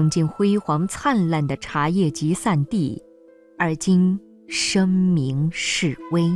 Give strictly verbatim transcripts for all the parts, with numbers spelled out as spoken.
荡尽辉煌灿烂的茶叶集散地，而今声名式微。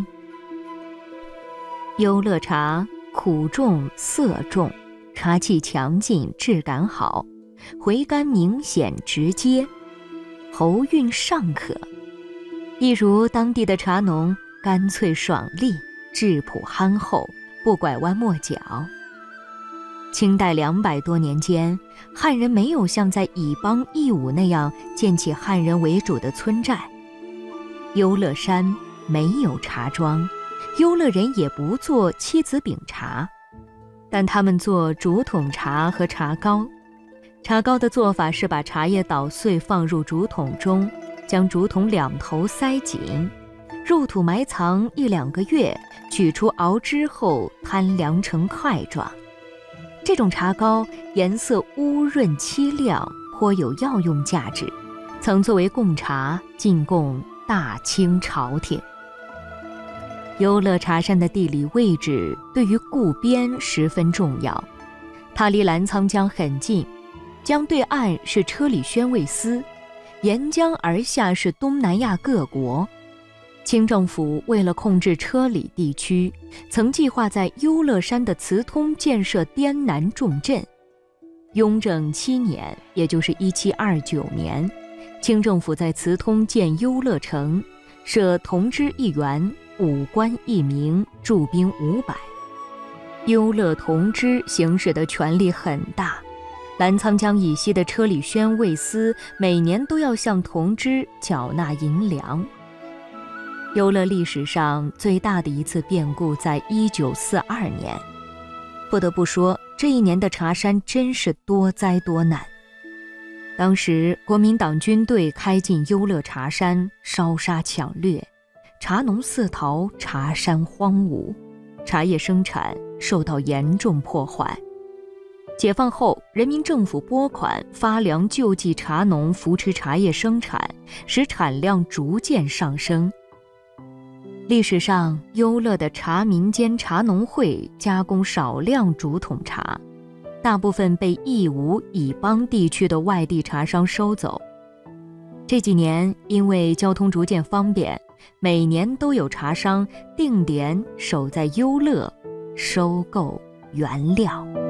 优乐茶苦重色重，茶气强劲，质感好，回甘明显直接，喉韵尚可。一如当地的茶农干脆爽利，质朴憨厚，不拐弯抹角。清代两百多年间，汉人没有像在以邦义武那样建起汉人为主的村寨。优乐山没有茶庄，优乐人也不做七子饼茶，但他们做竹筒茶和茶糕。茶糕的做法是把茶叶捣碎放入竹筒中，将竹筒两头塞紧，入土埋藏一两个月，取出熬汁后摊凉成块状。这种茶糕颜色乌润凄亮，颇有药用价值，曾作为贡茶进贡大清朝廷。优乐茶山的地理位置对于固边十分重要，它离澜沧江很近，江对岸是车里宣慰司，沿江而下是东南亚各国。清政府为了控制车里地区，曾计划在优乐山的磁通建设滇南重镇。雍正七年，也就是一七二九年，清政府在磁通建优乐城，设同知一员，武官一名，驻兵五百。优乐同知行使的权力很大，澜沧江以西的车里宣慰司每年都要向同知缴纳银粮。优乐历史上最大的一次变故在一九四二年，不得不说，这一年的茶山真是多灾多难。当时国民党军队开进优乐茶山，烧杀抢掠，茶农四逃，茶山荒芜，茶叶生产受到严重破坏。解放后，人民政府拨款发粮救济茶农，扶持茶叶生产，使产量逐渐上升。历史上，优乐的茶民间茶农会加工少量竹筒茶，大部分被义乌、以邦地区的外地茶商收走。这几年，因为交通逐渐方便，每年都有茶商定点守在优乐收购原料。